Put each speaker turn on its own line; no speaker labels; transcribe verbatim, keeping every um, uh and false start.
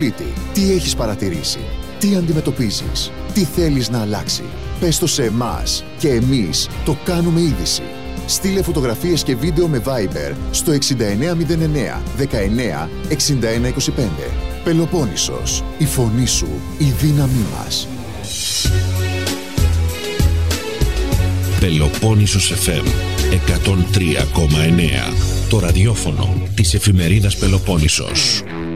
σπίτι, τι έχεις παρατηρήσει, τι αντιμετωπίζεις, τι θέλεις να αλλάξει. Πες το σε εμάς και εμείς το κάνουμε είδηση. Στείλε φωτογραφίες και βίντεο με Viber στο εξήντα εννέα μηδέν εννέα δεκαεννέα εξήντα ένα είκοσι πέντε. Πελοπόννησος, η φωνή σου, η δύναμή μας.
Πελοπόννησος εφ εμ εκατόν τρία κόμμα εννέα. Το ραδιόφωνο της εφημερίδας Πελοπόννησος.